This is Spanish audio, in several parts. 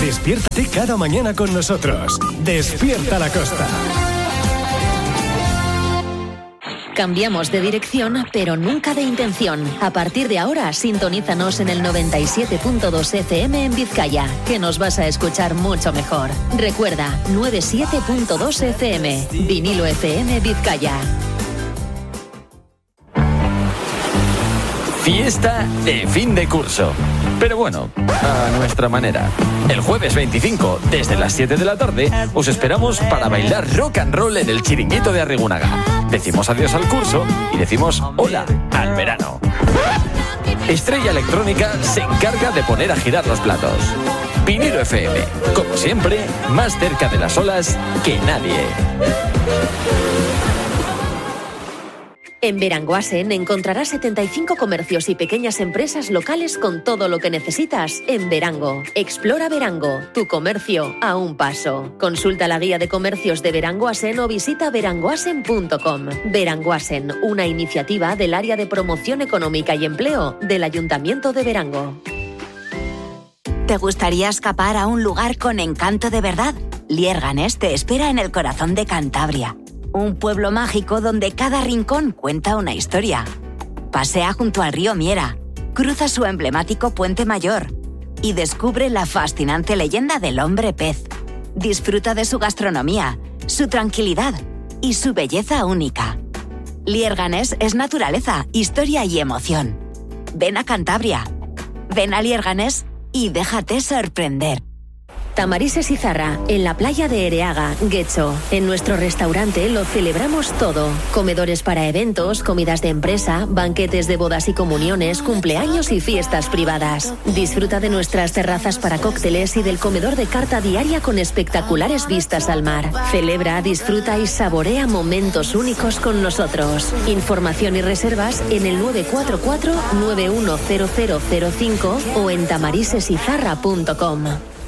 Despiértate cada mañana con nosotros. Despierta la Costa. Cambiamos de dirección, pero nunca de intención. A partir de ahora, sintonízanos en el 97.2 FM en Vizcaya, que nos vas a escuchar mucho mejor. Recuerda, 97.2 FM, Vinilo FM Vizcaya. Fiesta de fin de curso. Pero bueno, a nuestra manera. El jueves 25, desde las 7 de la tarde, os esperamos para bailar rock and roll en el Chiringuito de Arrigunaga. Decimos adiós al curso y decimos hola al verano. Estrella Electrónica se encarga de poner a girar los platos. Vinilo FM, como siempre, más cerca de las olas que nadie. En Beranguasen encontrarás 75 comercios y pequeñas empresas locales con todo lo que necesitas en Berango. Explora Berango, tu comercio a un paso. Consulta la guía de comercios de Beranguasen o visita beranguasen.com. Beranguasen, una iniciativa del Área de Promoción Económica y Empleo del Ayuntamiento de Berango. ¿Te gustaría escapar a un lugar con encanto de verdad? Lierganes te espera en el corazón de Cantabria. Un pueblo mágico donde cada rincón cuenta una historia. Pasea junto al río Miera, cruza su emblemático Puente Mayor y descubre la fascinante leyenda del hombre pez. Disfruta de su gastronomía, su tranquilidad y su belleza única. Lierganes es naturaleza, historia y emoción. Ven a Cantabria, ven a Lierganes y déjate sorprender. Tamarises y Zarra, en la playa de Ereaga, Guecho. En nuestro restaurante lo celebramos todo. Comedores para eventos, comidas de empresa, banquetes de bodas y comuniones, cumpleaños y fiestas privadas. Disfruta de nuestras terrazas para cócteles y del comedor de carta diaria con espectaculares vistas al mar. Celebra, disfruta y saborea momentos únicos con nosotros. Información y reservas en el 944-910005 o en tamarisesizarra.com.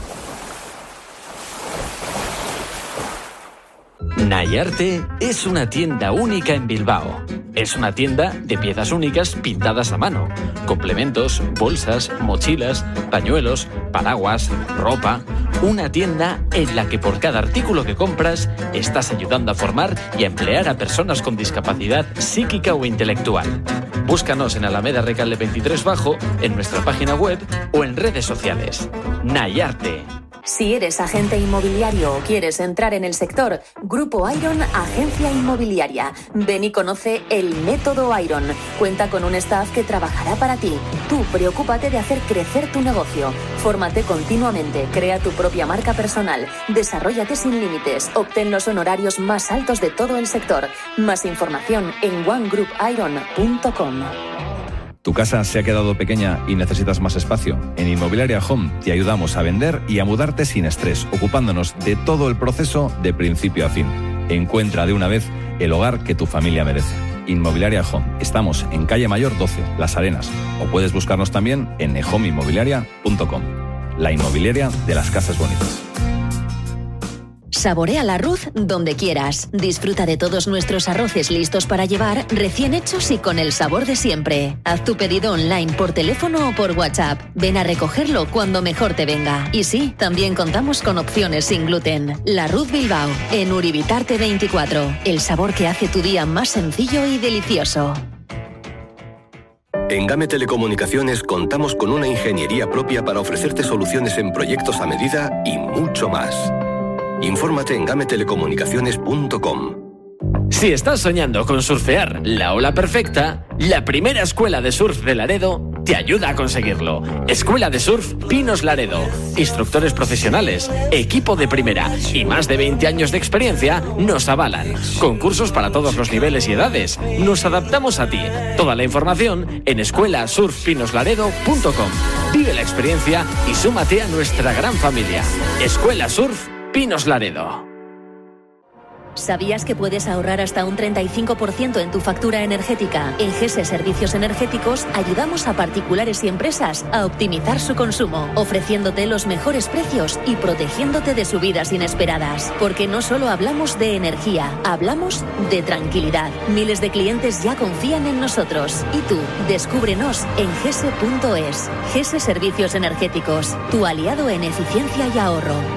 Nayarte es una tienda única en Bilbao. Es una tienda de piezas únicas pintadas a mano. Complementos, bolsas, mochilas, pañuelos, paraguas, ropa. Una tienda en la que por cada artículo que compras estás ayudando a formar y a emplear a personas con discapacidad psíquica o intelectual. Búscanos en Alameda Recalde 23 Bajo, en nuestra página web o en redes sociales. Nayarte. Si eres agente inmobiliario o quieres entrar en el sector, Grupo Iron, agencia inmobiliaria. Ven y conoce el método Iron. Cuenta con un staff que trabajará para ti. Tú preocúpate de hacer crecer tu negocio. Fórmate continuamente, crea tu propia marca personal, desarróllate sin límites, obtén los honorarios más altos de todo el sector. Más información en onegroupIron.com. ¿Tu casa se ha quedado pequeña y necesitas más espacio? En Inmobiliaria Home te ayudamos a vender y a mudarte sin estrés, ocupándonos de todo el proceso de principio a fin. Encuentra de una vez el hogar que tu familia merece. Inmobiliaria Home. Estamos en Calle Mayor 12, Las Arenas. O puedes buscarnos también en ehomeinmobiliaria.com. La inmobiliaria de las casas bonitas. Saborea la arroz donde quieras. Disfruta de todos nuestros arroces listos para llevar, recién hechos y con el sabor de siempre. Haz tu pedido online, por teléfono o por WhatsApp. Ven a recogerlo cuando mejor te venga. Y sí, también contamos con opciones sin gluten. La Ruz Bilbao, en Uribitarte 24. El sabor que hace tu día más sencillo y delicioso. En GAME Telecomunicaciones contamos con una ingeniería propia para ofrecerte soluciones en proyectos a medida y mucho más. Infórmate en gametelecomunicaciones.com. Si estás soñando con surfear la ola perfecta, la primera escuela de surf de Laredo te ayuda a conseguirlo. Escuela de Surf Pinos Laredo. Instructores profesionales, equipo de primera y más de 20 años de experiencia nos avalan. Concursos para todos los niveles y edades. Nos adaptamos a ti. Toda la información en escuelasurfpinoslaredo.com. Vive la experiencia y súmate a nuestra gran familia. Escuela Surf Pinos Laredo. ¿Sabías que puedes ahorrar hasta un 35% en tu factura energética? En GESE Servicios Energéticos ayudamos a particulares y empresas a optimizar su consumo, ofreciéndote los mejores precios y protegiéndote de subidas inesperadas. Porque no solo hablamos de energía, hablamos de tranquilidad. Miles de clientes ya confían en nosotros. Y tú, descúbrenos en gese.es. GESE Servicios Energéticos, tu aliado en eficiencia y ahorro.